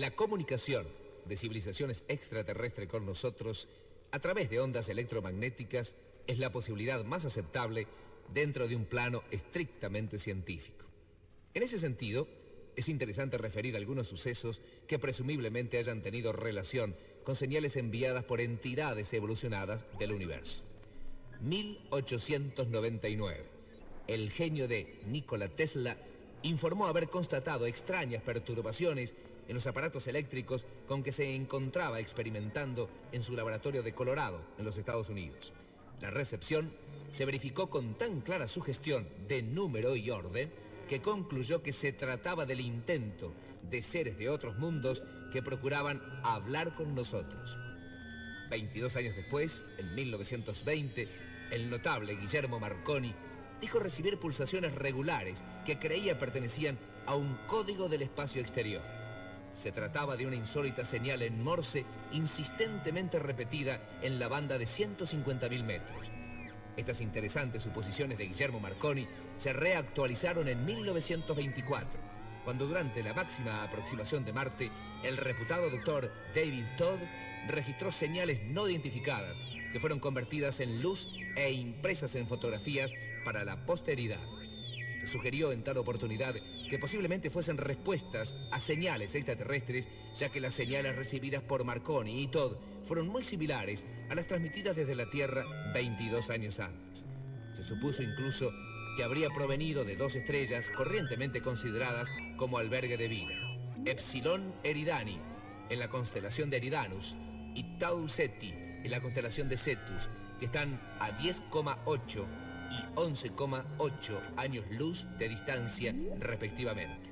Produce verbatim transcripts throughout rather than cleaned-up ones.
La comunicación de civilizaciones extraterrestres con nosotros a través de ondas electromagnéticas es la posibilidad más aceptable dentro de un plano estrictamente científico. En ese sentido, es interesante referir algunos sucesos que presumiblemente hayan tenido relación con señales enviadas por entidades evolucionadas del universo. mil ochocientos noventa y nueve. El genio de Nikola Tesla informó haber constatado extrañas perturbaciones en los aparatos eléctricos con que se encontraba experimentando en su laboratorio de Colorado, en los Estados Unidos. La recepción se verificó con tan clara sugestión de número y orden que concluyó que se trataba del intento de seres de otros mundos que procuraban hablar con nosotros. veintidós años después, en mil novecientos veinte, el notable Guillermo Marconi dijo recibir pulsaciones regulares que creía pertenecían a un código del espacio exterior. Se trataba de una insólita señal en Morse insistentemente repetida en la banda de ciento cincuenta mil metros. Estas interesantes suposiciones de Guillermo Marconi se reactualizaron en mil novecientos veinticuatro, cuando durante la máxima aproximación de Marte, el reputado doctor David Todd registró señales no identificadas que fueron convertidas en luz e impresas en fotografías para la posteridad. Se sugirió en tal oportunidad que posiblemente fuesen respuestas a señales extraterrestres, ya que las señales recibidas por Marconi y Todd fueron muy similares a las transmitidas desde la Tierra veintidós años antes. Se supuso incluso que habría provenido de dos estrellas corrientemente consideradas como albergue de vida: Epsilon Eridani, en la constelación de Eridanus, y Tau Ceti, en la constelación de Cetus, que están a diez coma ocho y once coma ocho años luz de distancia respectivamente.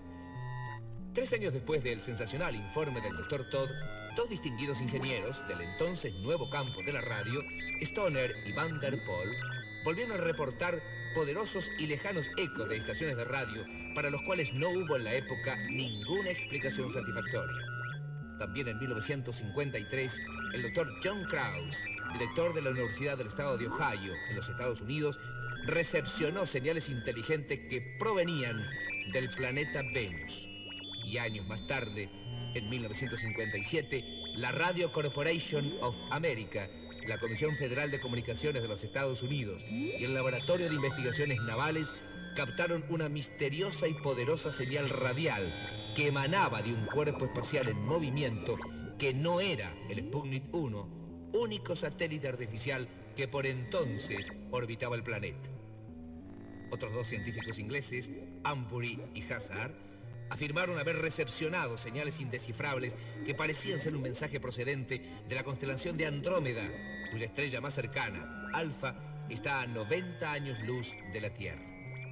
Tres años después del sensacional informe del doctor Todd, dos distinguidos ingenieros del entonces nuevo campo de la radio, Stoner y Van der Poel, volvieron a reportar poderosos y lejanos ecos de estaciones de radio para los cuales no hubo en la época ninguna explicación satisfactoria. También en mil novecientos cincuenta y tres, el doctor John Krause, director de la Universidad del Estado de Ohio, en los Estados Unidos, recepcionó señales inteligentes que provenían del planeta Venus. Y años más tarde, en mil novecientos cincuenta y siete, la Radio Corporation of America, la Comisión Federal de Comunicaciones de los Estados Unidos y el Laboratorio de Investigaciones Navales captaron una misteriosa y poderosa señal radial que emanaba de un cuerpo espacial en movimiento que no era el Sputnik uno, único satélite artificial que por entonces orbitaba el planeta. Otros dos científicos ingleses, Ambury y Hazard, afirmaron haber recepcionado señales indescifrables que parecían ser un mensaje procedente de la constelación de Andrómeda, cuya estrella más cercana, Alfa, está a noventa años luz de la Tierra.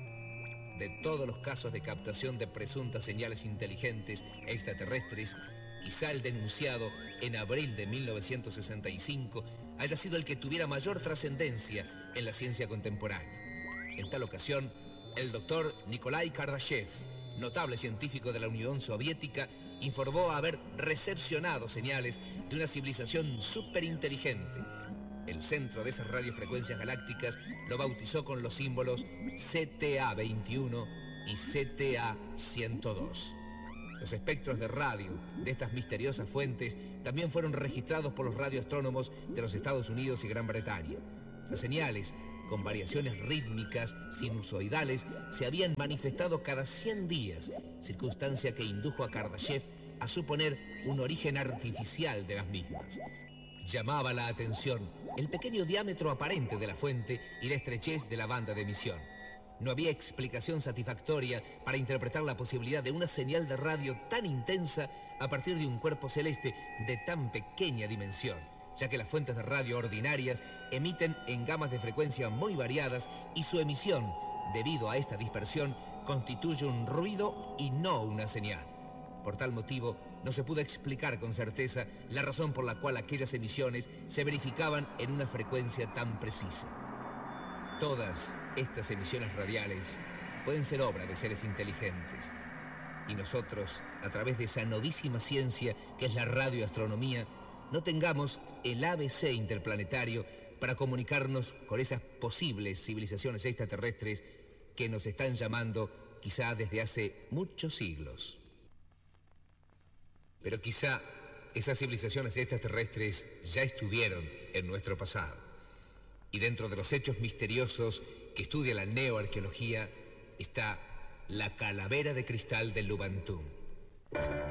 De todos los casos de captación de presuntas señales inteligentes extraterrestres, quizá el denunciado en abril de mil novecientos sesenta y cinco haya sido el que tuviera mayor trascendencia en la ciencia contemporánea. En tal ocasión, el doctor Nikolai Kardashev, notable científico de la Unión Soviética, informó haber recepcionado señales de una civilización superinteligente. El centro de esas radiofrecuencias galácticas lo bautizó con los símbolos C T A veintiuno y C T A ciento dos. Los espectros de radio de estas misteriosas fuentes también fueron registrados por los radioastrónomos de los Estados Unidos y Gran Bretaña. Las señales, con variaciones rítmicas sinusoidales, se habían manifestado cada cien días, circunstancia que indujo a Kardashev a suponer un origen artificial de las mismas. Llamaba la atención el pequeño diámetro aparente de la fuente y la estrechez de la banda de emisión. No había explicación satisfactoria para interpretar la posibilidad de una señal de radio tan intensa a partir de un cuerpo celeste de tan pequeña dimensión, ya que las fuentes de radio ordinarias emiten en gamas de frecuencia muy variadas y su emisión, debido a esta dispersión, constituye un ruido y no una señal. Por tal motivo, no se pudo explicar con certeza la razón por la cual aquellas emisiones se verificaban en una frecuencia tan precisa. Todas estas emisiones radiales pueden ser obra de seres inteligentes. Y nosotros, a través de esa novísima ciencia que es la radioastronomía, no tengamos el A B C interplanetario para comunicarnos con esas posibles civilizaciones extraterrestres que nos están llamando quizá desde hace muchos siglos. Pero quizá esas civilizaciones extraterrestres ya estuvieron en nuestro pasado. Y dentro de los hechos misteriosos que estudia la neoarqueología está la calavera de cristal del Lubantún.